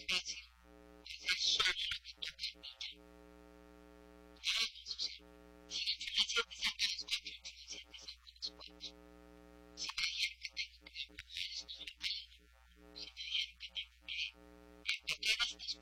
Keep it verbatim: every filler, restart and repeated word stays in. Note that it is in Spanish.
silencio, hacer solo lo que toca al niño.